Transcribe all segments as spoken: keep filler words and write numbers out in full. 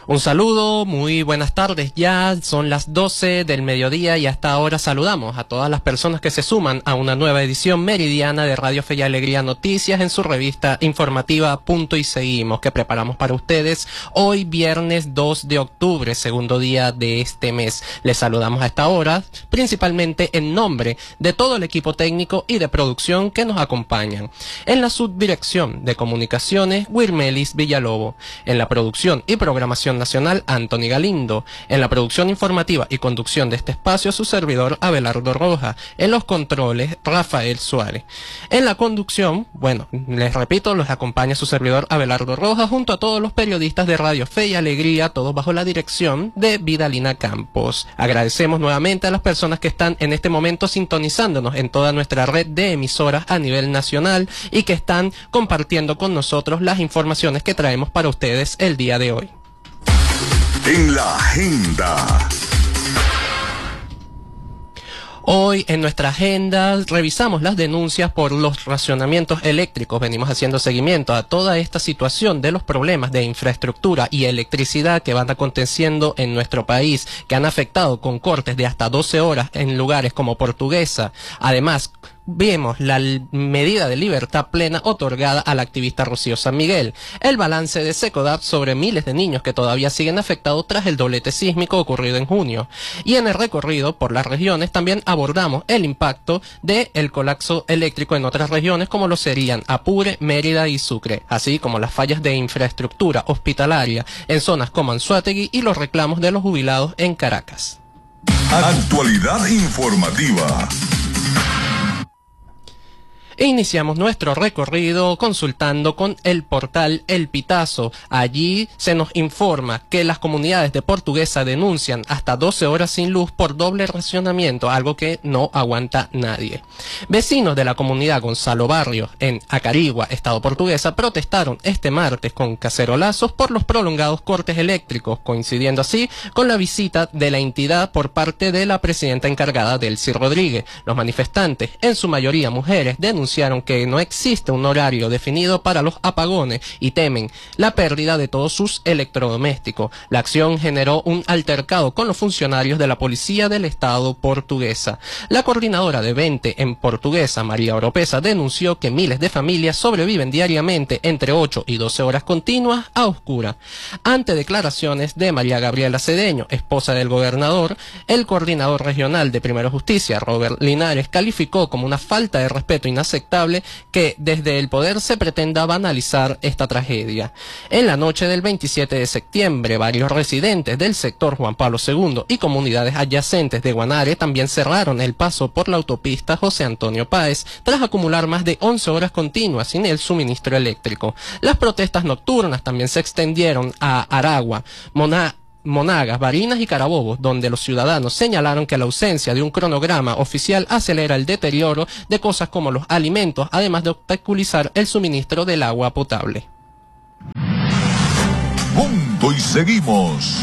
Un saludo, muy buenas tardes ya, son las doce del mediodía y hasta ahora saludamos a todas las personas que se suman a una nueva edición meridiana de Radio Fe y Alegría Noticias en su revista informativa Punto y Seguimos, que preparamos para ustedes hoy viernes dos de octubre, segundo día de este mes. Les saludamos a esta hora, principalmente en nombre de todo el equipo técnico y de producción que nos acompañan. En la subdirección de comunicaciones, Wirmelis Villalobo. En la producción y programación nacional, Anthony Galindo. En la producción informativa y conducción de este espacio, su servidor Abelardo Rojas. En los controles, Rafael Suárez. En la conducción, bueno, les repito, los acompaña su servidor Abelardo Rojas junto a todos los periodistas de Radio Fe y Alegría, todos bajo la dirección de Vidalina Campos. Agradecemos nuevamente a las personas que están en este momento sintonizándonos en toda nuestra red de emisoras a nivel nacional y que están compartiendo con nosotros las informaciones que traemos para ustedes el día de hoy. En la agenda. Hoy en nuestra agenda revisamos las denuncias por los racionamientos eléctricos. Venimos haciendo seguimiento a toda esta situación de los problemas de infraestructura y electricidad que van aconteciendo en nuestro país, que han afectado con cortes de hasta doce horas en lugares como Portuguesa. Además, vemos la medida de libertad plena otorgada al activista Rocío San Miguel, el balance de SECODAP sobre miles de niños que todavía siguen afectados tras el doblete sísmico ocurrido en junio. Y en el recorrido por las regiones también abordamos el impacto del colapso eléctrico en otras regiones como lo serían Apure, Mérida y Sucre, así como las fallas de infraestructura hospitalaria en zonas como Anzoátegui y los reclamos de los jubilados en Caracas. Actualidad informativa. E iniciamos nuestro recorrido consultando con el portal El Pitazo. Allí se nos informa que las comunidades de Portuguesa denuncian hasta doce horas sin luz por doble racionamiento, algo que no aguanta nadie. Vecinos de la comunidad Gonzalo Barrios en Acarigua, estado Portuguesa, protestaron este martes con cacerolazos por los prolongados cortes eléctricos, coincidiendo así con la visita de la entidad por parte de la presidenta encargada, Delcy Rodríguez. Los manifestantes, en su mayoría mujeres, denunciaron anunciaron que no existe un horario definido para los apagones y temen la pérdida de todos sus electrodomésticos. La acción generó un altercado con los funcionarios de la Policía del Estado Portuguesa. La coordinadora de Vente en Portuguesa, María Oropesa, denunció que miles de familias sobreviven diariamente entre ocho y doce horas continuas a oscuras. Ante declaraciones de María Gabriela Cedeño, esposa del gobernador, el coordinador regional de Primero Justicia, Robert Linares, calificó como una falta de respeto inaceptable que desde el poder se pretenda banalizar esta tragedia. En la noche del veintisiete de septiembre, varios residentes del sector Juan Pablo segundo y comunidades adyacentes de Guanare también cerraron el paso por la autopista José Antonio Páez tras acumular más de once horas continuas sin el suministro eléctrico. Las protestas nocturnas también se extendieron a Aragua, Moná, Monagas, Barinas y Carabobos, donde los ciudadanos señalaron que la ausencia de un cronograma oficial acelera el deterioro de cosas como los alimentos, además de obstaculizar el suministro del agua potable. Punto y seguimos.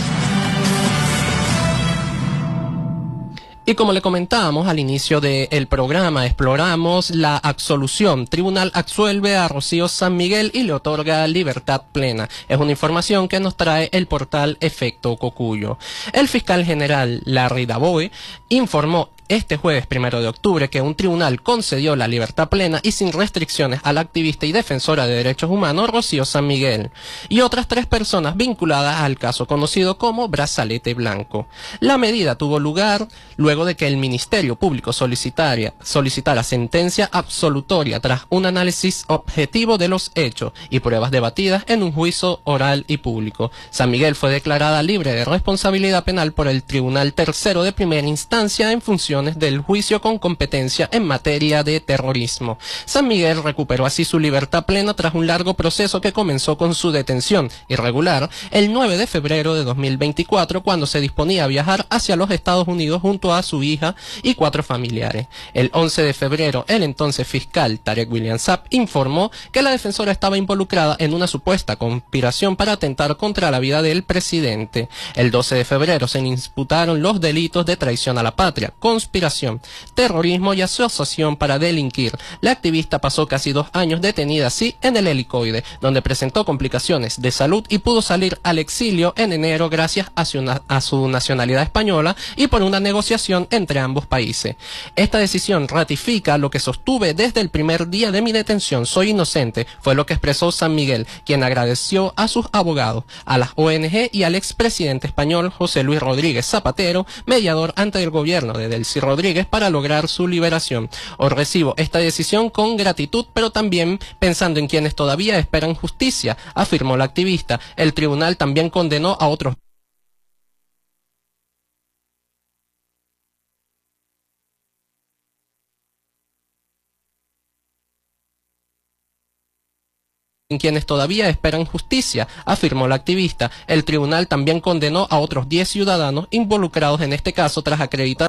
Y como le comentábamos al inicio del programa, exploramos la absolución. Tribunal absuelve a Rocío San Miguel y le otorga libertad plena. Es una información que nos trae el portal Efecto Cocuyo. El fiscal general Larry Daboe informó este jueves primero de octubre que un tribunal concedió la libertad plena y sin restricciones a la activista y defensora de derechos humanos Rocío San Miguel y otras tres personas vinculadas al caso conocido como Brazalete Blanco. La medida tuvo lugar luego de que el Ministerio Público solicitara, solicitara sentencia absolutoria tras un análisis objetivo de los hechos y pruebas debatidas en un juicio oral y público. San Miguel fue declarada libre de responsabilidad penal por el Tribunal Tercero de Primera Instancia en función del juicio con competencia en materia de terrorismo. San Miguel recuperó así su libertad plena tras un largo proceso que comenzó con su detención irregular el nueve de febrero de dos mil veinticuatro, cuando se disponía a viajar hacia los Estados Unidos junto a su hija y cuatro familiares. El once de febrero, el entonces fiscal Tarek William Saab informó que la defensora estaba involucrada en una supuesta conspiración para atentar contra la vida del presidente. El doce de febrero se le imputaron los delitos de traición a la patria, con conspiración, terrorismo y asociación para delinquir. La activista pasó casi dos años detenida así en el helicoide, donde presentó complicaciones de salud y pudo salir al exilio en enero gracias a su, a su nacionalidad española y por una negociación entre ambos países. Esta decisión ratifica lo que sostuve desde el primer día de mi detención. Soy inocente, fue lo que expresó San Miguel, quien agradeció a sus abogados, a las O N G y al expresidente español José Luis Rodríguez Zapatero, mediador ante el gobierno de Delcy Rodríguez para lograr su liberación. Os recibo esta decisión con gratitud, pero también pensando en quienes todavía esperan justicia, afirmó la activista. El tribunal también condenó a otros en quienes todavía esperan justicia, afirmó la activista. El tribunal también condenó a otros diez ciudadanos involucrados en este caso tras acreditar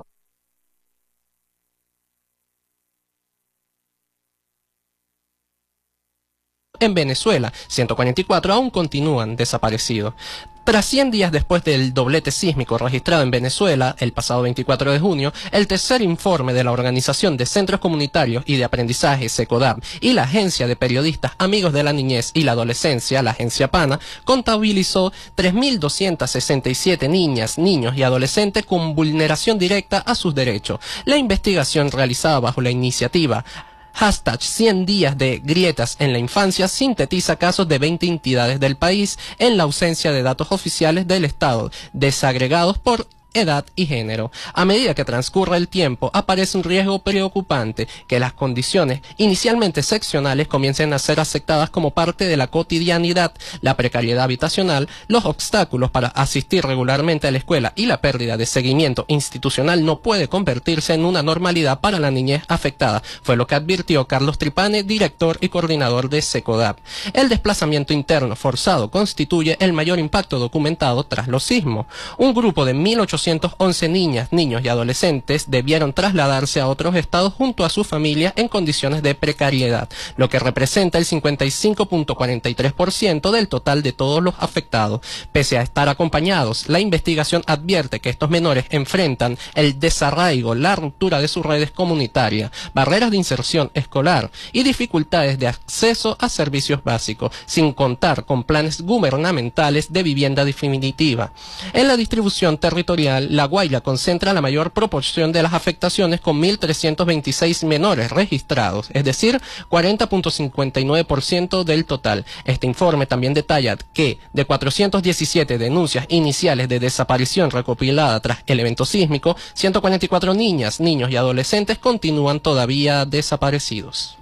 en Venezuela. ciento cuarenta y cuatro aún continúan desaparecidos. Tras cien días después del doblete sísmico registrado en Venezuela el pasado veinticuatro de junio, el tercer informe de la Organización de Centros Comunitarios y de Aprendizaje SECODAP y la Agencia de Periodistas Amigos de la Niñez y la Adolescencia, la Agencia PANA, contabilizó tres mil doscientas sesenta y siete niñas, niños y adolescentes con vulneración directa a sus derechos. La investigación realizada bajo la iniciativa Hashtag cien días de grietas en la infancia sintetiza casos de veinte entidades del país en la ausencia de datos oficiales del Estado, desagregados por edad y género. A medida que transcurre el tiempo, aparece un riesgo preocupante que las condiciones inicialmente seccionales comiencen a ser aceptadas como parte de la cotidianidad, la precariedad habitacional, los obstáculos para asistir regularmente a la escuela y la pérdida de seguimiento institucional no puede convertirse en una normalidad para la niñez afectada, fue lo que advirtió Carlos Tripane, director y coordinador de SECODAP. El desplazamiento interno forzado constituye el mayor impacto documentado tras los sismos. Un grupo de mil ochocientos once niñas, niños y adolescentes debieron trasladarse a otros estados junto a sus familias en condiciones de precariedad, lo que representa el cincuenta y cinco punto cuarenta y tres por ciento del total de todos los afectados. Pese a estar acompañados, la investigación advierte que estos menores enfrentan el desarraigo, la ruptura de sus redes comunitarias, barreras de inserción escolar y dificultades de acceso a servicios básicos, sin contar con planes gubernamentales de vivienda definitiva. En la distribución territorial, La Guaira concentra la mayor proporción de las afectaciones con mil trescientos veintiséis menores registrados, es decir, cuarenta punto cincuenta y nueve por ciento del total. Este informe también detalla que de cuatrocientas diecisiete denuncias iniciales de desaparición recopilada tras el evento sísmico, ciento cuarenta y cuatro niñas, niños y adolescentes continúan todavía desaparecidos.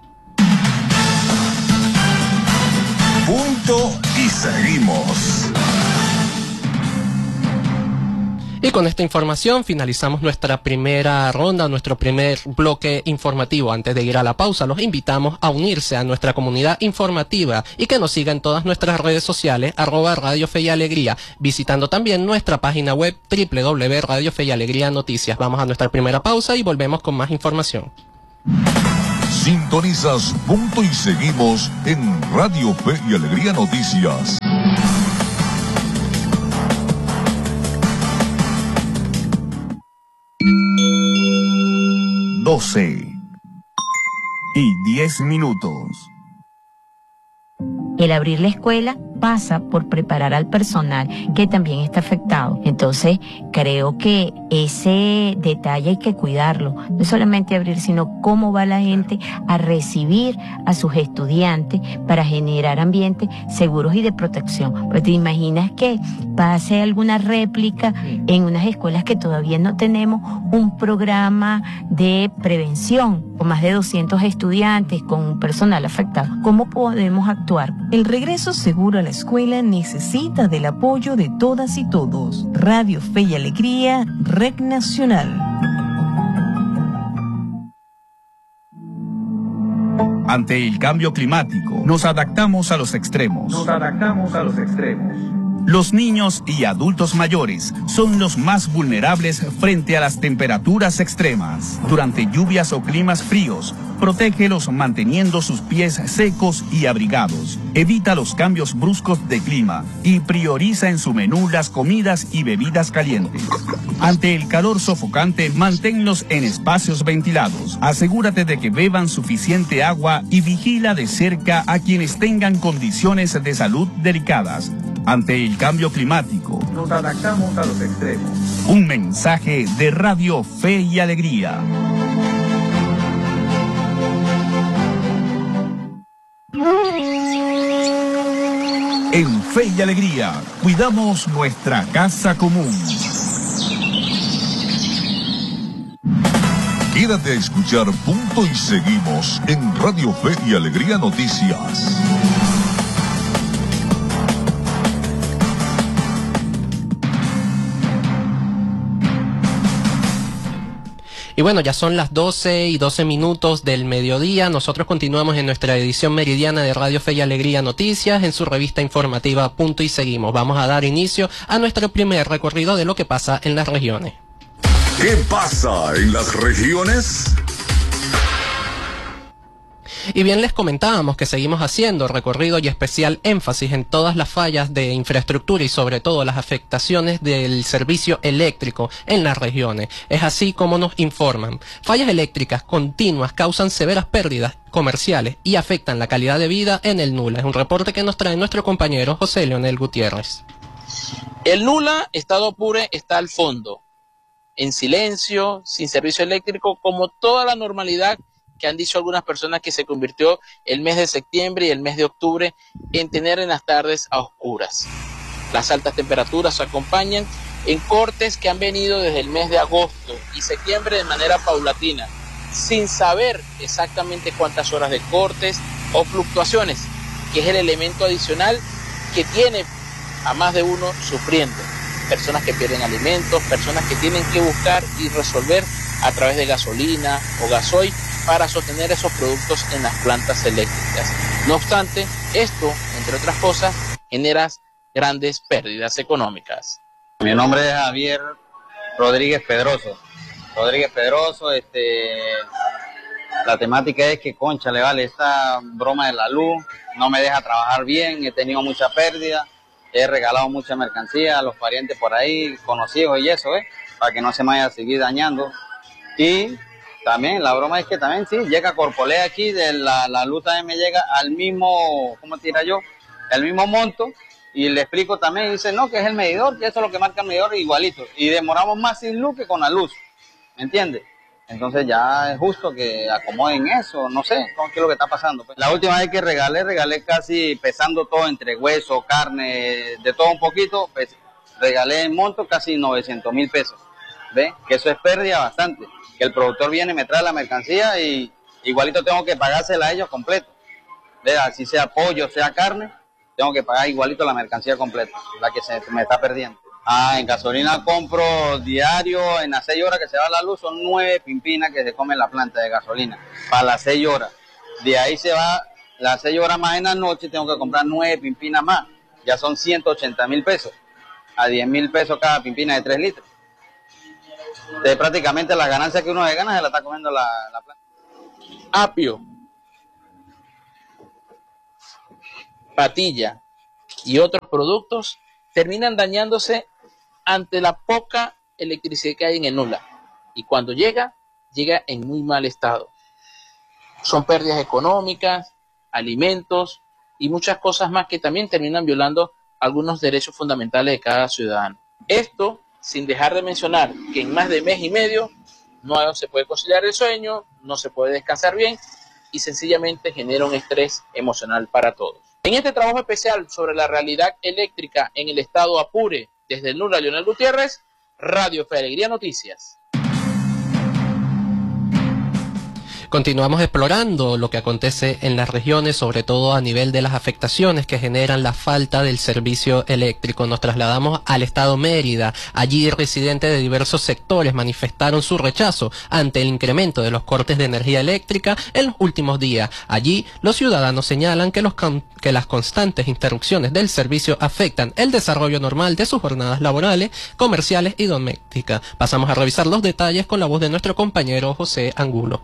Punto y seguimos. Y con esta información finalizamos nuestra primera ronda, nuestro primer bloque informativo. Antes de ir a la pausa, los invitamos a unirse a nuestra comunidad informativa y que nos siga en todas nuestras redes sociales, arroba Radio Fe y Alegría, visitando también nuestra página web doble u doble u doble u punto radio fe y alegría noticias. Vamos a nuestra primera pausa y volvemos con más información. Sintonizas Punto y Seguimos en Radio Fe y Alegría Noticias. doce y diez minutos. El abrir la escuela pasa por preparar al personal que también está afectado. Entonces, creo que ese detalle hay que cuidarlo. No solamente abrir, sino cómo va la gente a recibir a sus estudiantes para generar ambientes seguros y de protección. Porque te imaginas que pase alguna réplica en unas escuelas que todavía no tenemos un programa de prevención con más de doscientos estudiantes, con un personal afectado. ¿Cómo podemos actuar? El regreso seguro a la escuela necesita del apoyo de todas y todos. Radio Fe y Alegría, Red Nacional. Ante el cambio climático, nos adaptamos a los extremos. Nos adaptamos a los extremos. Los niños y adultos mayores son los más vulnerables frente a las temperaturas extremas. Durante lluvias o climas fríos, protégelos manteniendo sus pies secos y abrigados. Evita los cambios bruscos de clima y prioriza en su menú las comidas y bebidas calientes. Ante el calor sofocante, manténlos en espacios ventilados. Asegúrate de que beban suficiente agua y vigila de cerca a quienes tengan condiciones de salud delicadas. Ante el cambio climático, nos adaptamos a los extremos. Un mensaje de Radio Fe y Alegría. En Fe y Alegría, cuidamos nuestra casa común. Quédate a escuchar Punto y Seguimos en Radio Fe y Alegría Noticias. Y bueno, ya son las doce y doce minutos del mediodía. Nosotros continuamos en nuestra edición meridiana de Radio Fe y Alegría Noticias en su revista informativa Punto y Seguimos. Vamos a dar inicio a nuestro primer recorrido de lo que pasa en las regiones. ¿Qué pasa en las regiones? Y bien, les comentábamos que seguimos haciendo recorrido y especial énfasis en todas las fallas de infraestructura y sobre todo las afectaciones del servicio eléctrico en las regiones. Es así como nos informan. Fallas eléctricas continuas causan severas pérdidas comerciales y afectan la calidad de vida en el Nula. Es un reporte que nos trae nuestro compañero José Leonel Gutiérrez. El Nula, Estado Apure, está al fondo, en silencio, sin servicio eléctrico, como toda la normalidad que han dicho algunas personas que se convirtió el mes de septiembre y el mes de octubre en tener en las tardes a oscuras. Las altas temperaturas acompañan en cortes que han venido desde el mes de agosto y septiembre de manera paulatina, sin saber exactamente cuántas horas de cortes o fluctuaciones, que es el elemento adicional que tiene a más de uno sufriendo. Personas que pierden alimentos, personas que tienen que buscar y resolver a través de gasolina o gasoil para sostener esos productos en las plantas eléctricas. No obstante, esto, entre otras cosas, genera grandes pérdidas económicas. Mi nombre es Javier Rodríguez Pedroso. Rodríguez Pedroso, este, la temática es que, concha, le vale esta broma de la luz, no me deja trabajar bien, he tenido mucha pérdida, he regalado mucha mercancía a los parientes por ahí, conocidos y eso, ¿eh? Para que no se me vaya a seguir dañando. Y también la broma es que también sí, llega Corpolea aquí, de la, la luz también me llega al mismo, ¿cómo tira yo? El mismo monto, y le explico también, y dice, no, que es el medidor, que eso es lo que marca el medidor igualito, y demoramos más sin luz que con la luz, ¿me entiendes? Entonces ya es justo que acomoden eso, no sé, ¿qué es lo que está pasando? La última vez que regalé, regalé casi pesando todo entre hueso, carne, de todo un poquito, pues, regalé en monto casi novecientos mil pesos, ¿ves? Que eso es pérdida bastante. Que el productor viene y me trae la mercancía y igualito tengo que pagársela a ellos completo. Vea, si sea pollo, sea carne, tengo que pagar igualito la mercancía completa, la que se me está perdiendo. Ah, en gasolina compro diario, en las seis horas que se va la luz, son nueve pimpinas que se come en la planta de gasolina, para las seis horas. De ahí se va las seis horas más en la noche, tengo que comprar nueve pimpinas más, ya son ciento ochenta mil pesos, a diez mil pesos cada pimpina de tres litros. De prácticamente las ganancias que uno se gana se la está comiendo la, la planta. Apio, patilla y otros productos terminan dañándose ante la poca electricidad que hay en el Nula. Y cuando llega, llega en muy mal estado. Son pérdidas económicas, alimentos y muchas cosas más que también terminan violando algunos derechos fundamentales de cada ciudadano. Esto sin dejar de mencionar que en más de mes y medio no se puede conciliar el sueño, no se puede descansar bien y sencillamente genera un estrés emocional para todos. En este trabajo especial sobre la realidad eléctrica en el estado Apure, desde el Nula, Leonel Gutiérrez, Radio Fe y Alegría Noticias. Continuamos explorando lo que acontece en las regiones, sobre todo a nivel de las afectaciones que generan la falta del servicio eléctrico. Nos trasladamos al estado Mérida. Allí residentes de diversos sectores manifestaron su rechazo ante el incremento de los cortes de energía eléctrica en los últimos días. Allí los ciudadanos señalan que, los que las constantes interrupciones del servicio afectan el desarrollo normal de sus jornadas laborales, comerciales y domésticas. Pasamos a revisar los detalles con la voz de nuestro compañero José Angulo.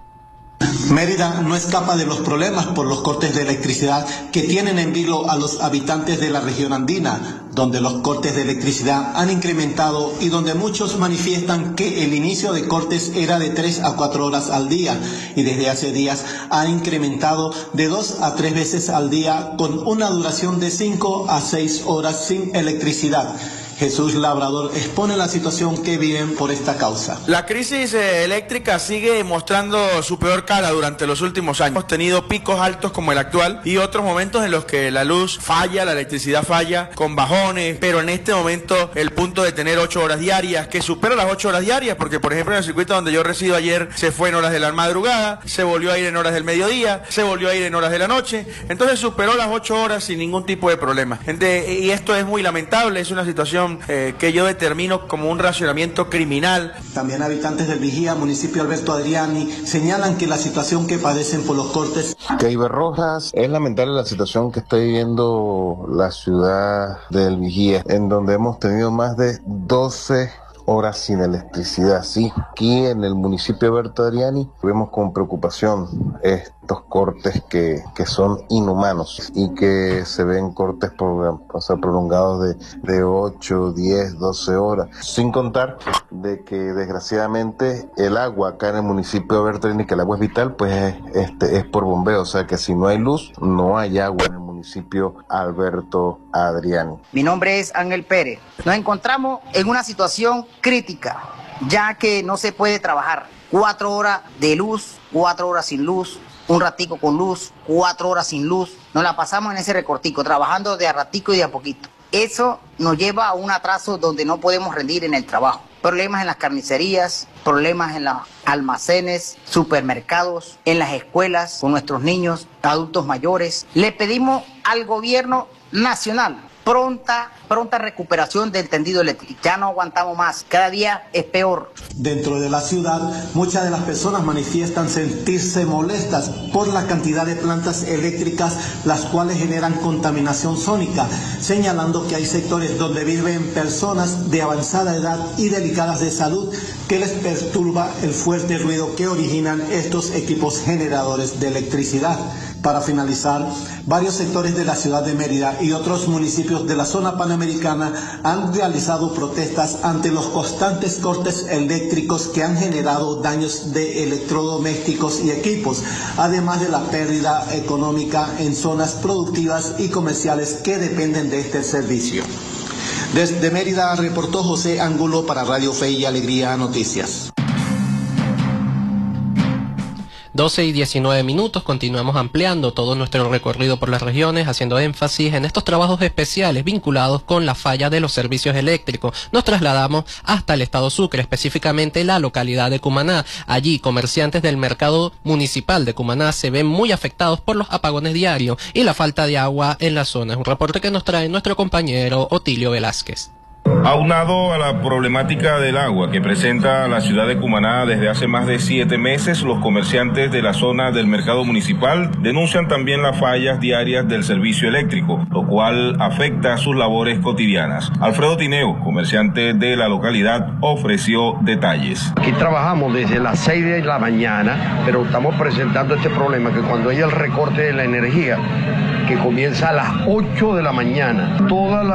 Mérida no escapa de los problemas por los cortes de electricidad que tienen en vilo a los habitantes de la región andina, donde los cortes de electricidad han incrementado y donde muchos manifiestan que el inicio de cortes era de tres a cuatro horas al día y desde hace días ha incrementado de dos a tres veces al día con una duración de cinco a seis horas sin electricidad. Jesús Labrador expone la situación que viven por esta causa. La crisis eh, eléctrica sigue mostrando su peor cara durante los últimos años. Hemos tenido picos altos como el actual y otros momentos en los que la luz falla, la electricidad falla, con bajones, pero en este momento el punto de tener ocho horas diarias, que supera las ocho horas diarias, porque por ejemplo en el circuito donde yo resido ayer se fue en horas de la madrugada, se volvió a ir en horas del mediodía, se volvió a ir en horas de la noche, entonces superó las ocho horas sin ningún tipo de problema. Gente, y esto es muy lamentable, es una situación Eh, que yo determino como un racionamiento criminal. También habitantes del Vigía, municipio Alberto Adriani, señalan que la situación que padecen por los cortes. Keiber Rojas, es lamentable la situación que está viviendo la ciudad del Vigía, en donde hemos tenido más de doce horas sin electricidad. Sí, aquí en el municipio de Alberto Adriani vemos con preocupación estos cortes que, que son inhumanos y que se ven cortes por, o sea, prolongados de, de ocho, diez, doce horas, sin contar de que desgraciadamente el agua acá en el municipio de Alberto Adriani, que el agua es vital, pues es, este, es por bombeo, o sea que si no hay luz, no hay agua en el municipio Alberto Adriani. Mi nombre es Ángel Pérez. Nos encontramos en una situación crítica, ya que no se puede trabajar. Cuatro horas de luz, cuatro horas sin luz, un ratico con luz, cuatro horas sin luz. Nos la pasamos en ese recortico, trabajando de a ratico y de a poquito. Eso nos lleva a un atraso donde no podemos rendir en el trabajo. Problemas en las carnicerías, problemas en los almacenes, supermercados, en las escuelas, con nuestros niños, adultos mayores. Le pedimos al gobierno nacional pronta, pronta recuperación del tendido eléctrico. Ya no aguantamos más, cada día es peor. Dentro de la ciudad, muchas de las personas manifiestan sentirse molestas por la cantidad de plantas eléctricas, las cuales generan contaminación sónica, señalando que hay sectores donde viven personas de avanzada edad y delicadas de salud que les perturba el fuerte ruido que originan estos equipos generadores de electricidad. Para finalizar, varios sectores de la ciudad de Mérida y otros municipios de la zona panamericana han realizado protestas ante los constantes cortes eléctricos que han generado daños de electrodomésticos y equipos, además de la pérdida económica en zonas productivas y comerciales que dependen de este servicio. Desde Mérida reportó José Angulo para Radio Fe y Alegría Noticias. doce y diecinueve minutos, continuamos ampliando todo nuestro recorrido por las regiones, haciendo énfasis en estos trabajos especiales vinculados con la falla de los servicios eléctricos. Nos trasladamos hasta el estado Sucre, específicamente la localidad de Cumaná. Allí, comerciantes del mercado municipal de Cumaná se ven muy afectados por los apagones diarios y la falta de agua en la zona. Es un reporte que nos trae nuestro compañero Otilio Velázquez. Aunado a la problemática del agua que presenta la ciudad de Cumaná desde hace más de siete meses, los comerciantes de la zona del mercado municipal denuncian también las fallas diarias del servicio eléctrico, lo cual afecta a sus labores cotidianas. Alfredo Tineo, comerciante de la localidad, ofreció detalles. Aquí trabajamos desde las seis de la mañana, pero estamos presentando este problema que cuando hay el recorte de la energía, que comienza a las ocho de la mañana, toda la